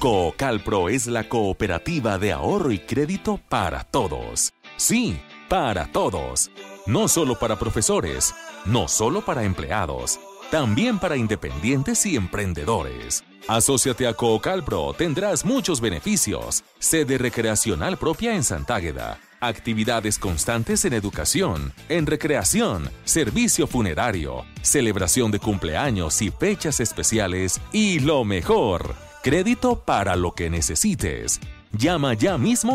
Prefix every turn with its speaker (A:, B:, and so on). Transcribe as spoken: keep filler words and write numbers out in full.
A: Coocalpro es la cooperativa de ahorro y crédito para todos. Sí, para todos. No solo para profesores, no solo para empleados, también para independientes y emprendedores. Asóciate a Coocalpro, tendrás muchos beneficios. Sede recreacional propia en Santágueda. Actividades constantes en educación, en recreación, servicio funerario, celebración de cumpleaños y fechas especiales y lo mejor, crédito para lo que necesites. Llama ya mismo